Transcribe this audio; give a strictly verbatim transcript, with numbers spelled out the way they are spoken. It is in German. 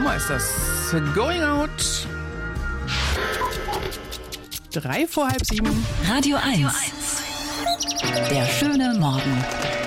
Nummer ist das? Going Out. Drei vor halb sieben. Radio eins. Der schöne Morgen.